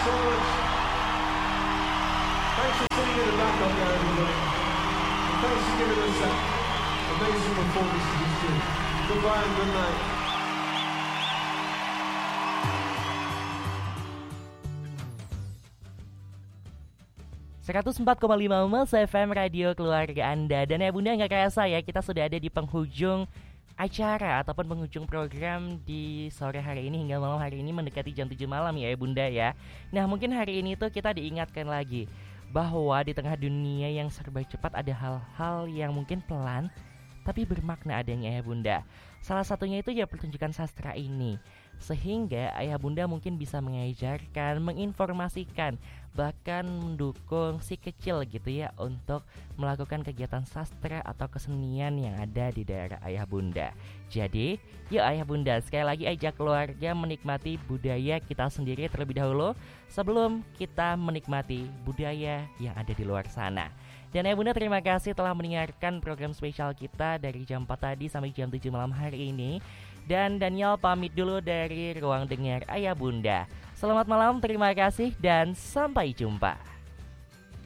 so much. Thanks for sitting in the back up there, everybody. And thanks for giving us that amazing performance to this tune. Goodbye and good night. Mas FM Radio Keluarga Anda. Dan ya Bunda, nggak kerasa ya kita sudah ada di penghujung acara ataupun penghujung program di sore hari ini hingga malam hari ini mendekati jam 7 malam ya Bunda ya. Nah mungkin hari ini tuh kita diingatkan lagi bahwa di tengah dunia yang serba cepat ada hal-hal yang mungkin pelan tapi bermakna adanya ya Bunda. Salah satunya itu ya pertunjukan sastra ini. Sehingga ayah bunda mungkin bisa mengajarkan, menginformasikan, bahkan mendukung si kecil gitu ya untuk melakukan kegiatan sastra atau kesenian yang ada di daerah ayah bunda. Jadi, yuk ayah bunda sekali lagi ajak keluarga menikmati budaya kita sendiri terlebih dahulu sebelum kita menikmati budaya yang ada di luar sana. Dan ayah bunda terima kasih telah mendengarkan program spesial kita dari jam 4 tadi sampai jam 7 malam hari ini. Dan Daniel pamit dulu dari ruang dengar ayah bunda. Selamat malam, terima kasih dan sampai jumpa.